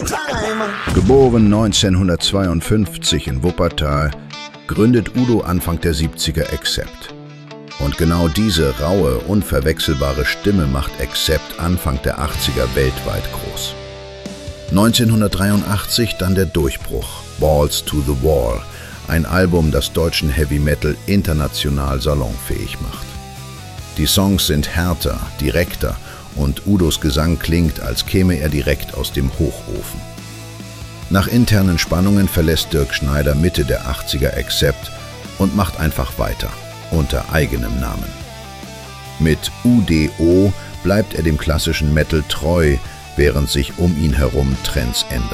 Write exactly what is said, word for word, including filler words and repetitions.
Geboren neunzehnhundertzweiundfünfzig in Wuppertal, gründet Udo Anfang der siebziger Accept. Und genau diese raue, unverwechselbare Stimme macht Accept Anfang der achtziger weltweit groß. neunzehnhundertdreiundachtzig dann der Durchbruch, Balls to the Wall, ein Album, das deutschen Heavy Metal international salonfähig macht. Die Songs sind härter, direkter und Udos Gesang klingt, als käme er direkt aus dem Hochofen. Nach internen Spannungen verlässt Dirk Schneider Mitte der achtziger Accept und macht einfach weiter, unter eigenem Namen. Mit U D O bleibt er dem klassischen Metal treu, während sich um ihn herum Trends ändern.